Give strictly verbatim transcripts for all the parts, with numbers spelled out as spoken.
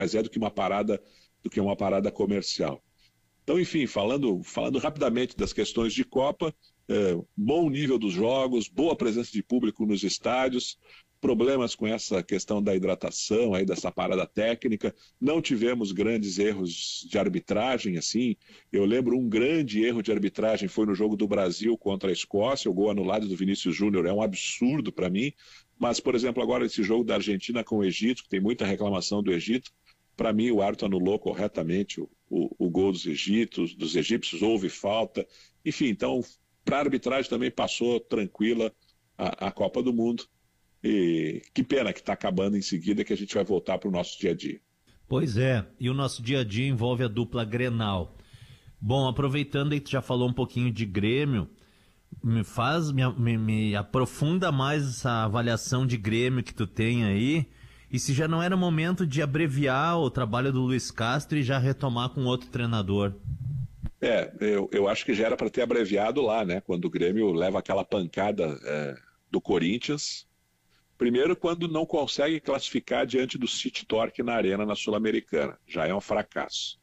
mais é do que uma parada, do que uma parada comercial. Então, enfim, falando, falando rapidamente das questões de Copa, é, bom nível dos jogos, boa presença de público nos estádios, problemas com essa questão da hidratação, aí dessa parada técnica, não tivemos grandes erros de arbitragem, assim, eu lembro um grande erro de arbitragem foi no jogo do Brasil contra a Escócia, o gol anulado do Vinícius Júnior é um absurdo para mim, mas, por exemplo, agora esse jogo da Argentina com o Egito, que tem muita reclamação do Egito, para mim o árbitro anulou corretamente o, o, o gol dos egípcios, dos egípcios, houve falta, enfim, então, para a arbitragem também passou tranquila a, a Copa do Mundo. E que pena que está acabando em seguida, que a gente vai voltar para o nosso dia a dia. Pois é, e o nosso dia a dia envolve a dupla Grenal. Bom, aproveitando aí que tu já falou um pouquinho de Grêmio, me faz, me, me, me aprofunda mais essa avaliação de Grêmio que tu tem aí, e se já não era momento de abreviar o trabalho do Luiz Castro e já retomar com outro treinador. É, eu, eu acho que já era para ter abreviado lá, né, quando o Grêmio leva aquela pancada é, do Corinthians. Primeiro, quando não consegue classificar diante do City Torque na Arena, na Sul-Americana. Já é um fracasso.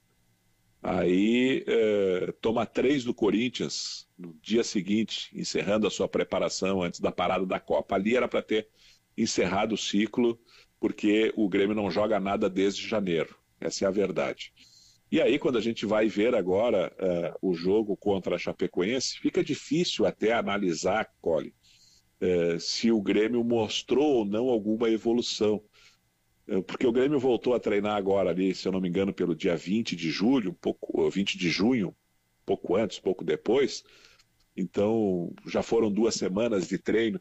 Aí, eh, toma três do Corinthians no dia seguinte, encerrando a sua preparação antes da parada da Copa. Ali era para ter encerrado o ciclo, porque o Grêmio não joga nada desde janeiro. Essa é a verdade. E aí, quando a gente vai ver agora eh, o jogo contra a Chapecoense, fica difícil até analisar, Colin, É, se o Grêmio mostrou ou não alguma evolução, é, porque o Grêmio voltou a treinar agora ali, se eu não me engano, pelo dia vinte de julho, um pouco, vinte de junho, pouco antes, pouco depois, então já foram duas semanas de treino,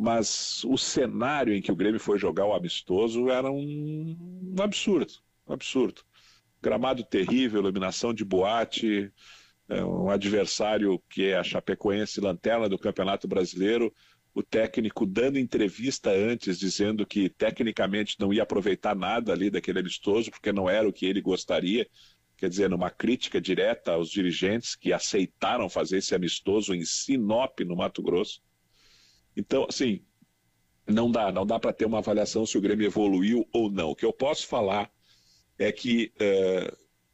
mas o cenário em que o Grêmio foi jogar o amistoso era um, um absurdo, um absurdo. Gramado terrível, iluminação de boate, é, um adversário que é a Chapecoense, lanterna do Campeonato Brasileiro, o técnico dando entrevista antes, dizendo que tecnicamente não ia aproveitar nada ali daquele amistoso, porque não era o que ele gostaria, quer dizer, numa crítica direta aos dirigentes que aceitaram fazer esse amistoso em Sinop, no Mato Grosso. Então, assim, não dá, não dá para ter uma avaliação se o Grêmio evoluiu ou não. O que eu posso falar é que, é,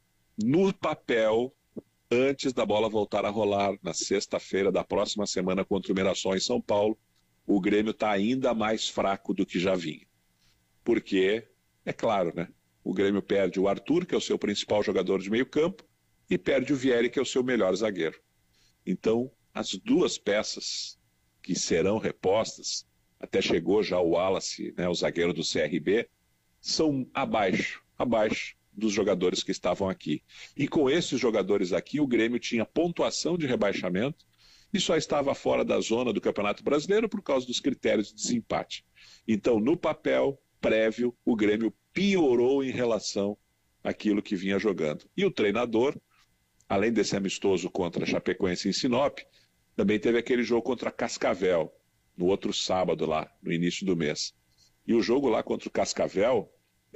no papel, antes da bola voltar a rolar na sexta-feira da próxima semana contra o Mirassol em São Paulo, o Grêmio está ainda mais fraco do que já vinha. Porque, é claro, né? O Grêmio perde o Arthur, que é o seu principal jogador de meio campo, e perde o Vieri, que é o seu melhor zagueiro. Então, as duas peças que serão repostas, até chegou já o Wallace, né, o zagueiro do C R B, são abaixo, abaixo dos jogadores que estavam aqui. E com esses jogadores aqui, o Grêmio tinha pontuação de rebaixamento e só estava fora da zona do Campeonato Brasileiro por causa dos critérios de desempate. Então, no papel prévio, o Grêmio piorou em relação àquilo que vinha jogando. E o treinador, além desse amistoso contra a Chapecoense em Sinop, também teve aquele jogo contra a Cascavel, no outro sábado lá, no início do mês. E o jogo lá contra o Cascavel,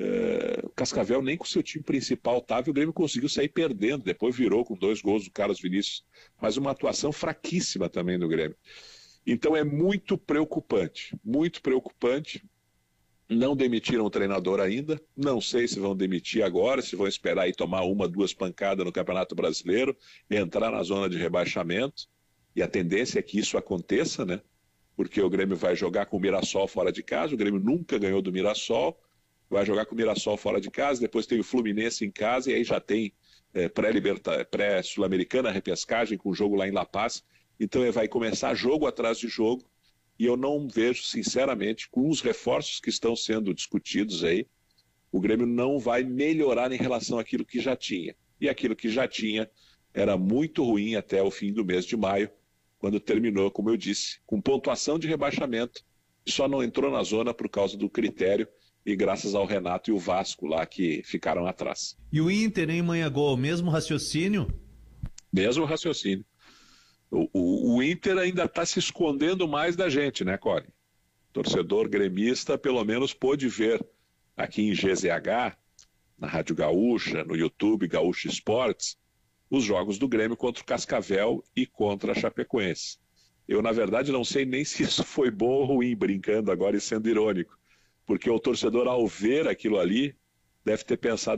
É, o Cascavel nem com o seu time principal estava e o Grêmio conseguiu sair perdendo, depois virou com dois gols do Carlos Vinícius, mas uma atuação fraquíssima também do Grêmio. Então é muito preocupante, muito preocupante. Não demitiram o treinador ainda, não sei se vão demitir agora, se vão esperar e tomar uma, duas pancadas no Campeonato Brasileiro, entrar na zona de rebaixamento, e a tendência é que isso aconteça, né? Porque o Grêmio vai jogar com o Mirassol fora de casa, o Grêmio nunca ganhou do Mirassol, vai jogar com o Mirassol fora de casa, depois tem o Fluminense em casa, e aí já tem é, pré-liberta, pré-sul-americana, repescagem, com o jogo lá em La Paz. Então vai começar jogo atrás de jogo, e eu não vejo, sinceramente, com os reforços que estão sendo discutidos aí, o Grêmio não vai melhorar em relação àquilo que já tinha. E aquilo que já tinha era muito ruim até o fim do mês de maio, quando terminou, como eu disse, com pontuação de rebaixamento, só não entrou na zona por causa do critério, e graças ao Renato e o Vasco lá que ficaram atrás. E o Inter, hein, Manhagol, mesmo raciocínio? Mesmo raciocínio. O, o, o Inter ainda está se escondendo mais da gente, né, Colin? Torcedor gremista, pelo menos pôde ver aqui em G Z H, na Rádio Gaúcha, no YouTube Gaúcha Esportes, os jogos do Grêmio contra o Cascavel e contra a Chapecoense. Eu, na verdade, não sei nem se isso foi bom ou ruim, brincando agora e sendo irônico. Porque o torcedor, ao ver aquilo ali, deve ter pensado